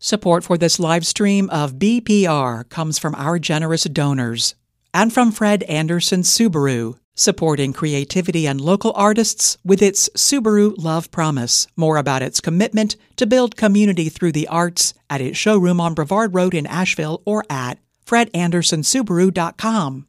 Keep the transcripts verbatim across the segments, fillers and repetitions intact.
Support for this live stream of B P R comes from our generous donors and from Fred Anderson Subaru, supporting creativity and local artists with its Subaru Love Promise. More about its commitment to build community through the arts at its showroom on Brevard Road in Asheville or at fred anderson subaru dot com.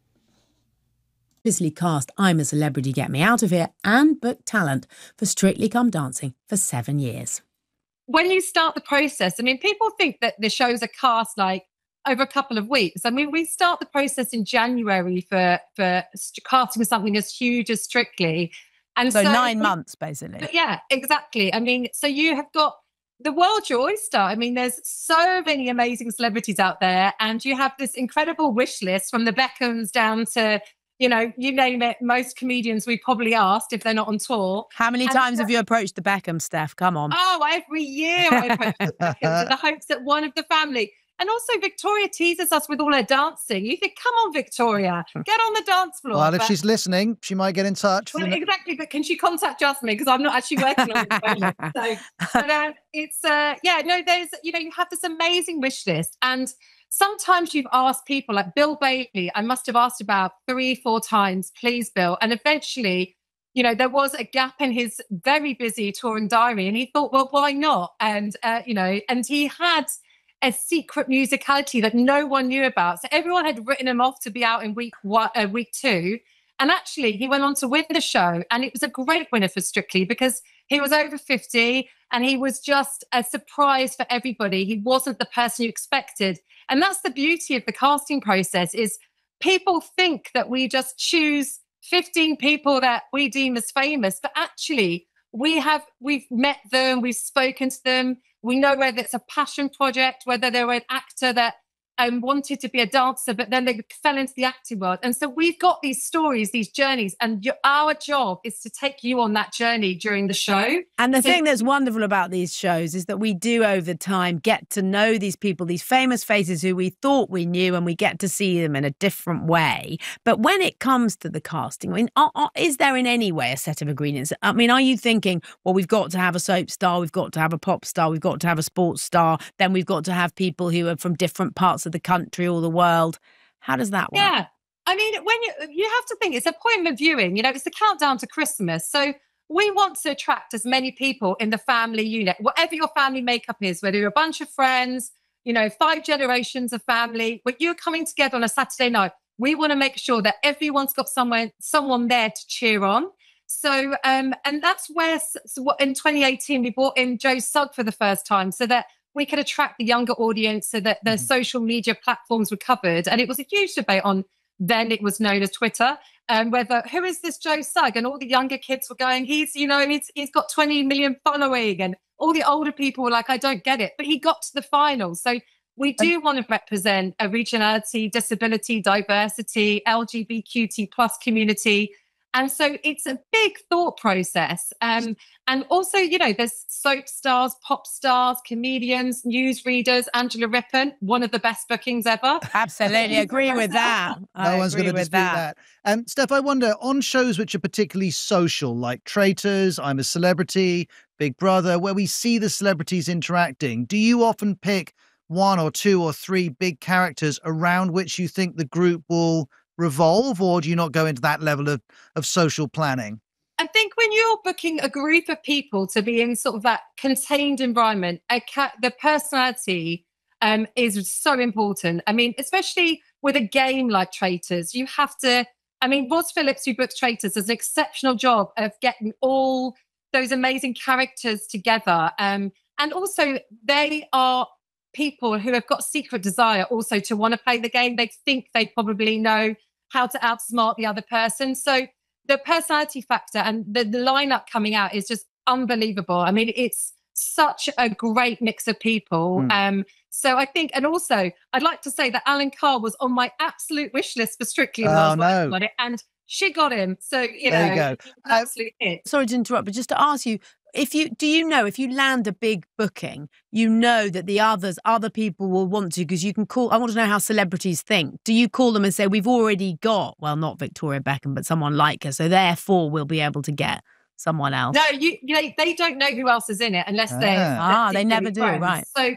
Previously cast I'm a Celebrity, Get Me Out of Here and booked talent for Strictly Come Dancing for seven years. When you start the process, I mean, people think that the shows are cast like over a couple of weeks. I mean, we start the process in January for, for casting something as huge as Strictly. And so, so nine months, basically. Yeah, exactly. I mean, so you have got the world's your oyster. I mean, there's so many amazing celebrities out there, and you have this incredible wish list from the Beckhams down to, you know, you name it, most comedians we probably asked if they're not on tour. How many and times so, have you approached the Beckham, Steph? Come on. Oh, every year I approach the Beckhams in the hopes that one of the family. And also Victoria teases us with all her dancing. You think, come on, Victoria, get on the dance floor. Well, if but, she's listening, she might get in touch. Well, exactly, but can she contact Jasmine? Because I'm not actually working on it. So, but uh, it's, uh, yeah, no, there's, you know, you have this amazing wish list. And sometimes you've asked people, like Bill Bailey, I must have asked about three, four times, please, Bill. And eventually, you know, there was a gap in his very busy touring diary. And he thought, well, why not? And, uh, you know, and he had a secret musicality that no one knew about. So everyone had written him off to be out in week one, uh, week two. And actually, he went on to win the show. And it was a great winner for Strictly because he was over fifty and he was just a surprise for everybody. He wasn't the person you expected. And that's the beauty of the casting process is people think that we just choose fifteen people that we deem as famous, but actually we have, we've met them, we've spoken to them. We know whether it's a passion project, whether they were an actor that um, wanted to be a dancer, but then they fell into the acting world. And so we've got these stories, these journeys, and your, our job is to take you on that journey during the show. And the so, thing that's wonderful about these shows is that we do over time get to know these people, these famous faces who we thought we knew, and we get to see them in a different way. But when it comes to the casting, I mean, are, are, is there in any way a set of ingredients? I mean, are you thinking, well, we've got to have a soap star, we've got to have a pop star, we've got to have a sports star, then we've got to have people who are from different parts of the country or the world? How does that work? Yeah, I mean, when you you have to think it's appointment viewing, you know, it's the countdown to Christmas. So we want to attract as many people in the family unit, whatever your family makeup is, whether you're a bunch of friends, you know, five generations of family, when you're coming together on a Saturday night, we want to make sure that everyone's got someone someone there to cheer on. So, um, and that's where so in twenty eighteen we brought in Joe Sugg for the first time, so that we could attract the younger audience, so that the mm-hmm. social media platforms were covered. And it was a huge debate on, then it was known as Twitter, um, whether, who is this Joe Sugg? And all the younger kids were going, he's, you know, he's, he's got twenty million following. And all the older people were like, I don't get it. But he got to the final. So we do and- want to represent a regionality, disability, diversity, L G B T Q plus community. And so it's a big thought process. Um, and also, you know, there's soap stars, pop stars, comedians, newsreaders. Angela Rippon, one of the best bookings ever. Absolutely agree with that. No I one's going to dispute that. that. Um, Steph, I wonder, on shows which are particularly social, like Traitors, I'm a Celebrity, Big Brother, where we see the celebrities interacting, do you often pick one or two or three big characters around which you think the group will revolve, or do you not go into that level of, of social planning? I think when you're booking a group of people to be in sort of that contained environment, a ca- the personality um, is so important. I mean, especially with a game like Traitors, you have to, I mean, Roz Phillips, who booked Traitors, does an exceptional job of getting all those amazing characters together. Um, and also they are people who have got secret desire also to want to play the game. They think they probably know how to outsmart the other person. So the personality factor and the, the lineup coming out is just unbelievable. I mean, it's such a great mix of people. Mm. Um, so I think, and also I'd like to say that Alan Carr was on my absolute wish list for Strictly when oh, I was no. working on it, and she got him. So, you there know, you go. absolute uh, hit. Sorry to interrupt, but just to ask you, if you do you know if you land a big booking, you know that the others, other people will want to, because you can call. I want to know how celebrities think. Do you call them and say, we've already got, well, not Victoria Beckham, but someone like her, so therefore we'll be able to get someone else? No, you, you know, they don't know who else is in it unless ah. they're ah, they never do, friends. right? So